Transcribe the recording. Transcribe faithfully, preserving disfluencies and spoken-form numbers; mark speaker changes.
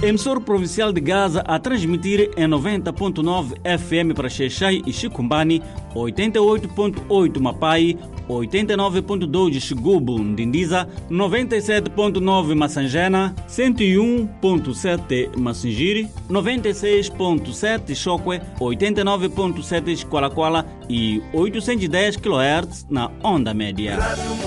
Speaker 1: Emissor provincial de Gaza a transmitir em noventa ponto nove F M para Xexai e Chicombani, oitenta e oito ponto oito Mapai, oitenta e nove ponto dois Xigubu, Ndindiza, noventa e sete ponto nove Massangena, cento e um ponto sete Massingiri, noventa e seis ponto sete Chokwe, oitenta e nove ponto sete Qualaquala e oitocentos e dez quilohertz na onda média.